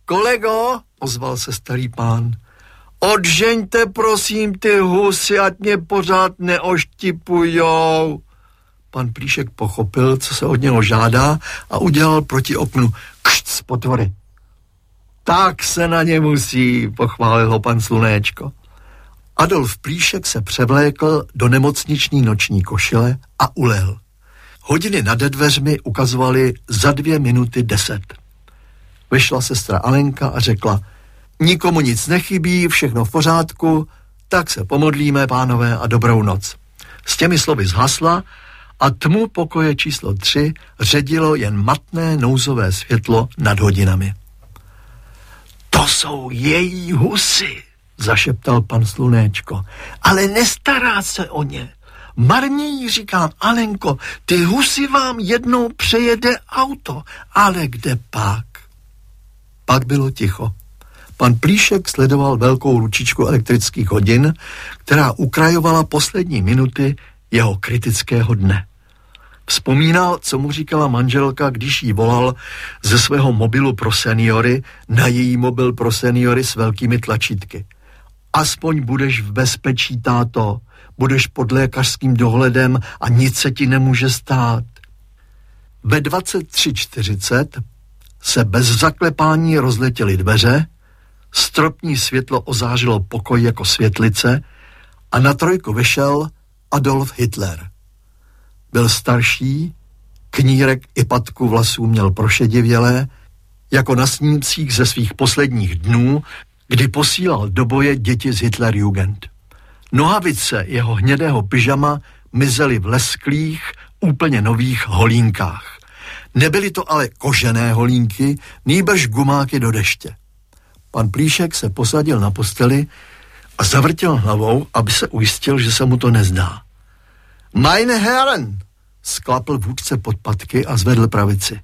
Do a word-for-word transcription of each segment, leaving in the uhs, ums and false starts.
Kolego, ozval se starý pán, odžeňte prosím ty husy, ať mě pořád neoštipujou. Pan Plíšek pochopil, co se od něho žádá a udělal proti oknu kšc potvory. Tak se na ně musí, pochválil ho pan Slunéčko. Adolf Plíšek se převlékl do nemocniční noční košile a ulel. Hodiny nade dveřmi ukazovaly za dvě minuty deset. Vyšla sestra Alenka a řekla, nikomu nic nechybí, všechno v pořádku, tak se pomodlíme, pánové, a dobrou noc. S těmi slovy zhasla a tmu pokoje číslo tři ředilo jen matné nouzové světlo nad hodinami. To jsou její husy, zašeptal pan Slunéčko, ale nestará se o ně. Marně, říkám, Alenko, ty husy vám jednou přejede auto, ale kde pak? Pak bylo ticho. Pan Plíšek sledoval velkou ručičku elektrických hodin, která ukrajovala poslední minuty jeho kritického dne. Vzpomínal, co mu říkala manželka, když jí volal ze svého mobilu pro seniory na její mobil pro seniory s velkými tlačítky. Aspoň budeš v bezpečí, táto, budeš pod lékařským dohledem a nic se ti nemůže stát. Ve dvacet tři čtyřicet se bez zaklepání rozletěly dveře, stropní světlo ozářilo pokoj jako světlice a na trojku vyšel Adolf Hitler. Byl starší, knírek i patku vlasů měl prošedivělé, jako na snímcích ze svých posledních dnů, kdy posílal do boje děti z Hitlerjugend. Nohavice jeho hnědého pyžama mizely v lesklých, úplně nových holínkách. Nebyly to ale kožené holínky, nýbrž gumáky do deště. Pan Plíšek se posadil na posteli a zavrtěl hlavou, aby se ujistil, že se mu to nezdá. Meine Herren, sklapl vůdce podpatky a zvedl pravici.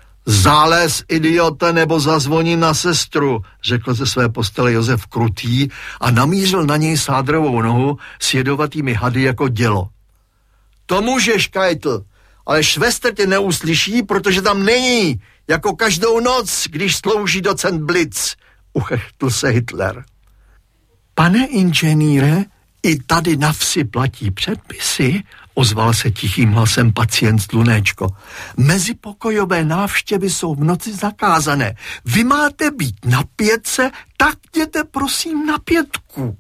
Zález, idiote, nebo zazvoní na sestru, řekl ze své postele Josef Krutý a namířil na něj sádrovou nohu s jedovatými hady jako dělo. To můžeš, Kajtl, ale švestr tě neuslyší, protože tam není, jako každou noc, když slouží docent Blitz, uchechtl se Hitler. Pane inženýre, i tady na vsi platí předpisy, ozval se tichým hlasem pacient Slunéčko. Mezipokojové návštěvy jsou v noci zakázané. Vy máte být na pětce, tak jděte prosím na pětku.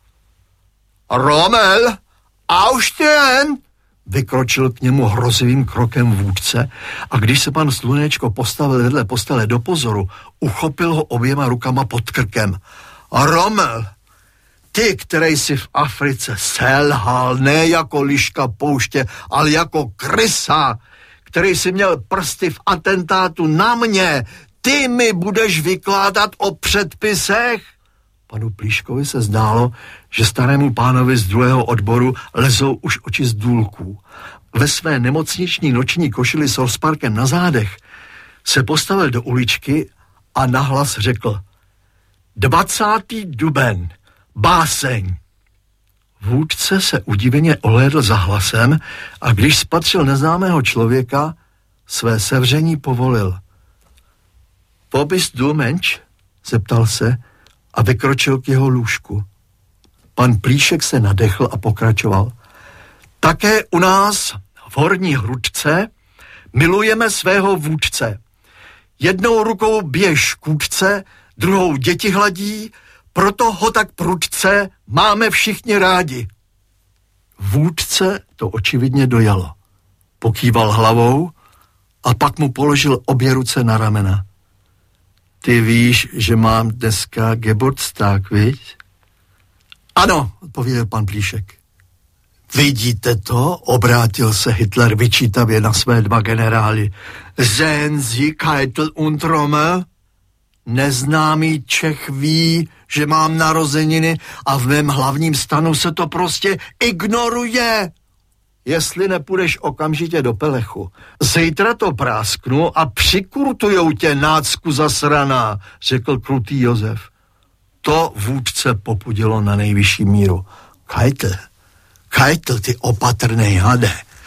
Rommel, aufstehen, vykročil k němu hrozivým krokem vůdce a když se pan Slunéčko postavil vedle postele do pozoru, uchopil ho oběma rukama pod krkem. Rommel, ty, který si v Africe selhal, ne jako liška pouště, ale jako krysa, který si měl prsty v atentátu na mě, ty mi budeš vykládat o předpisech? Panu Plíškovi se zdálo, že starému pánovi z druhého odboru lezou už oči z důlků. Ve své nemocniční noční košili s rozparkem na zádech se postavil do uličky a nahlas řekl: dvacátý duben, báseň. Vůdce se udiveně ohlédl za hlasem a když spatřil neznámého člověka, své sevření povolil. Wo bist du, Mensch? Zeptal se a vykročil k jeho lůžku. Pan Plíšek se nadechl a pokračoval. Také u nás v Horní Hrudce milujeme svého vůdce. Jednou rukou běž kůdce, druhou děti hladí, proto ho tak prudce máme všichni rádi. Vůdce to očividně dojalo. Pokýval hlavou a pak mu položil obě ruce na ramena. Ty víš, že mám dneska Geburtstag, viď? Ano, odpověděl pan Plíšek. Vidíte to? Obrátil se Hitler vyčítavě na své dva generály. Sehen Sie Keitel und Rommel? Neznámý Čech ví, že mám narozeniny a v mém hlavním stanu se to prostě ignoruje. Jestli nepůjdeš okamžitě do Pelechu, zítra to prásknu a přikurtujou tě, nácku zasraná, řekl krutý Josef. To vůdce popudilo na nejvyšší míru. Keitel, Keitel, ty opatrnej hade,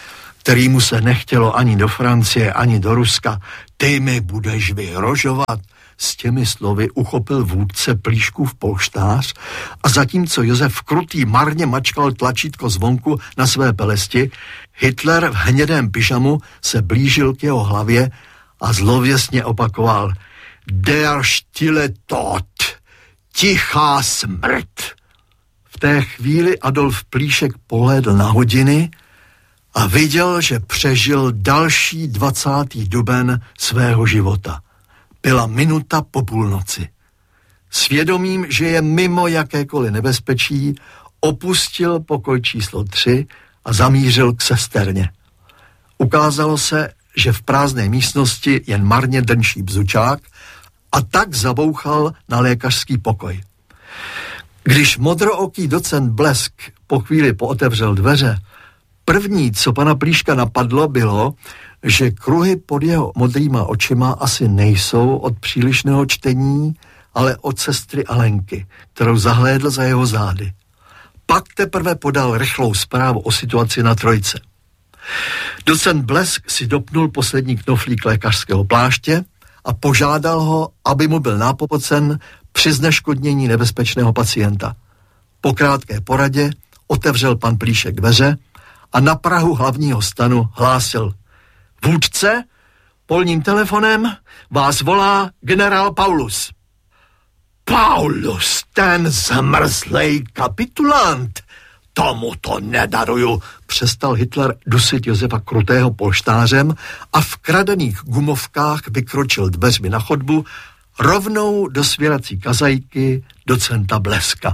kterýmu se nechtělo ani do Francie, ani do Ruska. Ty mi budeš vyhrožovat. S těmi slovy uchopil vůdce Plíškův polštář a zatímco Josef Krutý marně mačkal tlačítko zvonku na své pelesti, Hitler v hnědém pyžamu se blížil k jeho hlavě a zlověsně opakoval: Der stille Tod, tichá smrt. V té chvíli Adolf Plíšek pohlédl na hodiny a viděl, že přežil další dvacátý duben svého života. Byla minuta po půlnoci. Svědomím, že je mimo jakékoliv nebezpečí, opustil pokoj číslo tři a zamířil k sesterně. Ukázalo se, že v prázdné místnosti jen marně drnčí bzučák, a tak zabouchal na lékařský pokoj. Když modrooký docent Blesk po chvíli pootevřel dveře, první, co pana Plíška napadlo, bylo, že kruhy pod jeho modrýma očima asi nejsou od přílišného čtení, ale od sestry Alenky, kterou zahlédl za jeho zády. Pak teprve podal rychlou zprávu o situaci na trojce. Docent Blesk si dopnul poslední knoflík lékařského pláště a požádal ho, aby mu byl nápomocen při zneškodnění nebezpečného pacienta. Po krátké poradě otevřel pan Plíšek dveře a na prahu hlavního stanu hlásil: Vůdce, polním telefonem vás volá generál Paulus. Paulus, ten zmrzlej kapitulant, tomu to nedaruju, přestal Hitler dusit Josefa Krutého polštářem a v kradených gumovkách vykročil dveřmi na chodbu rovnou do svěrací kazajky docenta Bleska.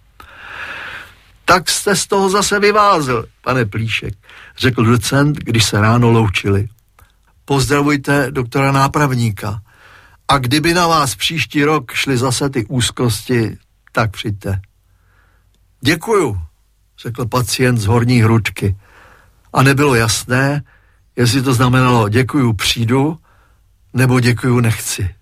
Tak jste z toho zase vyvázl, pane Plíšek, řekl docent, když se ráno loučili. Pozdravujte doktora nápravníka a kdyby na vás příští rok šly zase ty úzkosti, tak přijďte. Děkuju, řekl pacient z horní hrudky. A nebylo jasné, jestli to znamenalo děkuju přijdu, nebo děkuju nechci.